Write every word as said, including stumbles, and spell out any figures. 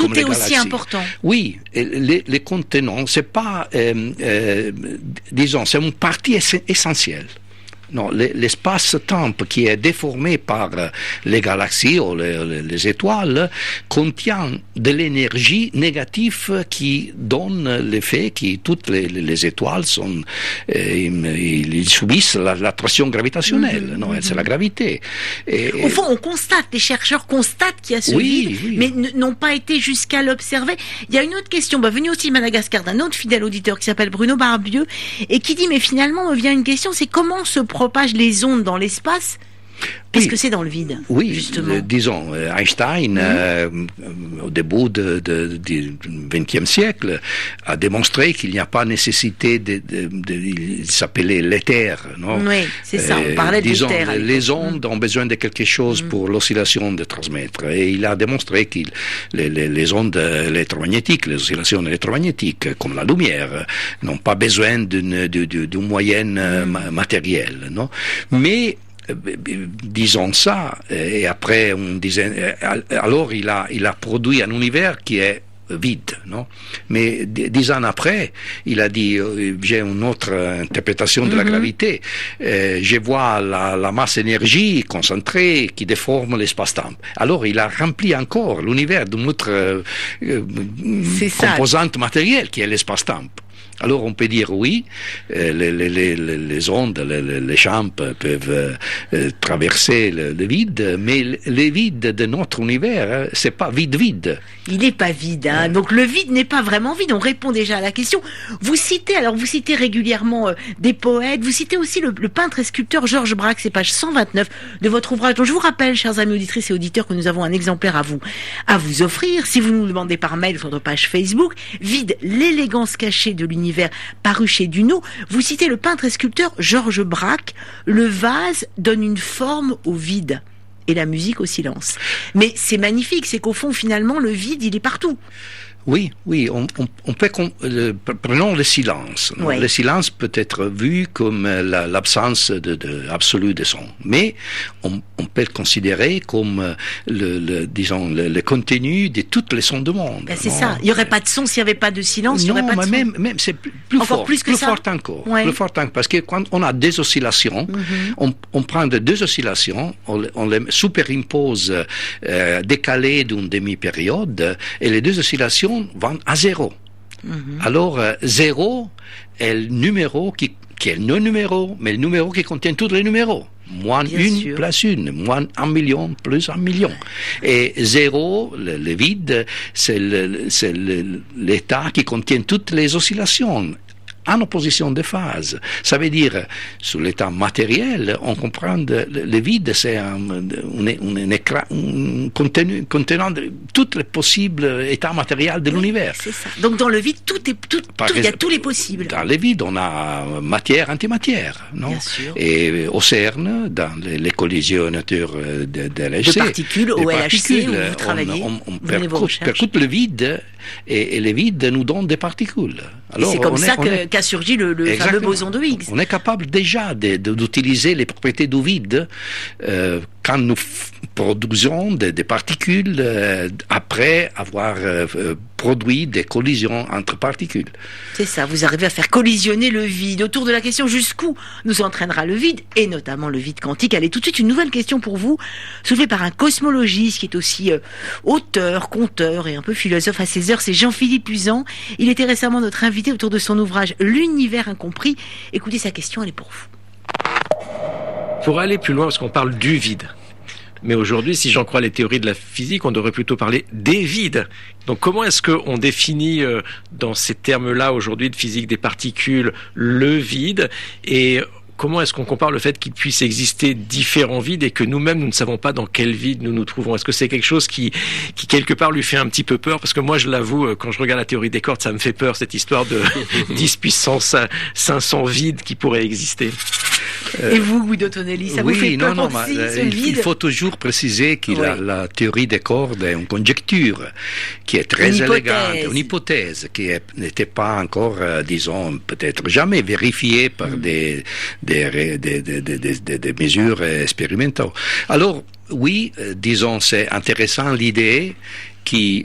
comme les galaxies. Tout est aussi important. Oui, les, les contenants, c'est pas, euh, euh, disons, c'est une partie ess- essentielle. Non, l'espace-temps qui est déformé par les galaxies ou les, les étoiles contient de l'énergie négative qui donne l'effet que toutes les, les étoiles sont, euh, ils subissent la, l'attraction gravitationnelle. Mm-hmm. Non, c'est la gravité. Et, Au fond, on constate, les chercheurs constatent qu'il y a ce oui, vide, oui. mais n- n'ont pas été jusqu'à l'observer. Il y a une autre question, bah, venue aussi de Madagascar, d'un autre fidèle auditeur qui s'appelle Bruno Barbieux, et qui dit, mais finalement, me vient une question, c'est comment se propagent les ondes dans l'espace, puisque oui. c'est dans le vide. Oui, justement. Euh, disons, Einstein, mmh. euh, au début de, de, du vingtième siècle, a démontré qu'il n'y a pas nécessité de, de, de, il s'appelait l'éther, non? Oui, c'est ça, on parlait de disons, l'éther. Les ondes mmh. ont besoin de quelque chose mmh. pour l'oscillation de transmettre. Et il a démontré que les, les, les ondes électromagnétiques, les oscillations électromagnétiques, comme la lumière, n'ont pas besoin d'une, d'une, d'une moyenne mmh. matérielle, non? Mais disons ça, et après on disait, alors il a, il a produit un univers qui est vide, non? Mais dix ans après, il a dit, euh, j'ai une autre interprétation de mm-hmm. la gravité. Euh, je vois la, la masse énergie concentrée qui déforme l'espace-temps. Alors il a rempli encore l'univers d'une autre euh, composante matérielle qui est l'espace-temps. Alors on peut dire oui, euh, les, les, les, les ondes, les, les champs peuvent euh, traverser le, le vide, mais le vide de notre univers, hein, c'est pas vide-vide. Il n'est pas vide, hein. Ouais. Donc le vide n'est pas vraiment vide. On répond déjà à la question. Vous citez, alors vous citez régulièrement euh, des poètes, vous citez aussi le, le peintre et sculpteur Georges Braque, c'est page cent vingt-neuf de votre ouvrage. Donc je vous rappelle, chers amis auditrices et auditeurs, que nous avons un exemplaire à vous, à vous offrir. Si vous nous demandez par mail sur notre page Facebook, Vide, l'élégance cachée de l'univers, paru chez Duno, vous citez le peintre et sculpteur Georges Braque. Le vase donne une forme au vide et la musique au silence. Mais c'est magnifique, c'est qu'au fond, finalement, le vide, il est partout. Oui, oui, on, on, on peut, euh, prenons le silence. Oui. Le silence peut être vu comme la, l'absence de, de, absolue de son, mais on, on peut le considérer comme le, le disons, le, le contenu de toutes les sons du monde. Ben c'est non? ça. Il n'y aurait pas de son s'il n'y avait pas de silence. Il non, n'y aurait pas de mais son. même, même c'est plus, plus encore fort, plus que plus ça. fort encore, ouais. plus fort encore, parce que quand on a des oscillations, mm-hmm. on, on prend de deux oscillations, on, on les superimpose euh, décalées d'une demi-période, et les deux oscillations vont à zéro. Mm-hmm. Alors, euh, zéro est le numéro qui, qui est le non-numéro, mais le numéro qui contient tous les numéros. Moins Bien une sûr. Plus une, moins un million plus un million. Et zéro, le, le vide, c'est, le, c'est le, l'état qui contient toutes les oscillations en opposition de phase. Ça veut dire, sur l'état matériel, on comprend que le vide, c'est un, un, un écran, un contenu, contenant de, tous les possibles états matériels de oui, l'univers. C'est ça. Donc dans le vide, tout est, tout, tout, il y a tous les possibles. Dans le vide, on a matière, antimatière, non? Bien sûr. Et au CERN, dans les, les collisionnateurs de, de L H C, de particules, au L H C, où vous travaillez, on, on, on percute, percute le vide, et, et le vide nous donne des particules. Alors, et c'est comme ça est, que, est, qu'a surgi le, le fameux boson de Higgs. On est capable déjà de, de, d'utiliser les propriétés du vide euh, quand nous f- produisons des, des particules euh, après avoir euh, produit des collisions entre particules. C'est ça, vous arrivez à faire collisionner le vide. Autour de la question jusqu'où nous entraînera le vide, et notamment le vide quantique. Allez, tout de suite, une nouvelle question pour vous, soulevée par un cosmologiste qui est aussi euh, auteur, conteur et un peu philosophe à ses heures, c'est Jean-Philippe Uzan. Il était récemment notre invité autour de son ouvrage L'univers incompris. Écoutez sa question, elle est pour vous. Pour aller plus loin, parce qu'on parle du vide. Mais aujourd'hui, si j'en crois les théories de la physique, on devrait plutôt parler des vides. Donc comment est-ce qu'on définit euh, dans ces termes-là aujourd'hui de physique des particules le vide, et comment est-ce qu'on compare le fait qu'il puisse exister différents vides et que nous-mêmes, nous ne savons pas dans quel vide nous nous trouvons? Est-ce que c'est quelque chose qui, qui quelque part, lui fait un petit peu peur? Parce que moi, je l'avoue, quand je regarde la théorie des cordes, ça me fait peur, cette histoire de dix puissance cinq cents vides qui pourraient exister. Et vous, Guido Tonelli, ça oui, vous fait peur non, non, aussi, mais, ce il, vide? Il faut toujours préciser que oui. la, la théorie des cordes est une conjecture qui est très une élégante, hypothèse. une hypothèse qui est, n'était pas encore, euh, disons, peut-être jamais vérifiée par mm. des, des, des, des, des, des, des mesures expérimentales. Alors, oui, euh, disons, c'est intéressant l'idée que